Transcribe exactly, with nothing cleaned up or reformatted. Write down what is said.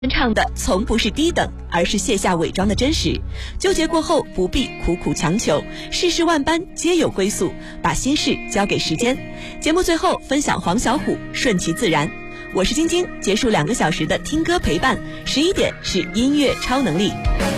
唱的从不是低等，而是卸下伪装的真实。纠结过后不必苦苦强求，世事万般皆有归宿，把心事交给时间。节目最后分享黄小琥顺其自然。我是晶晶，结束两个小时的听歌陪伴。十一点是音乐超能力。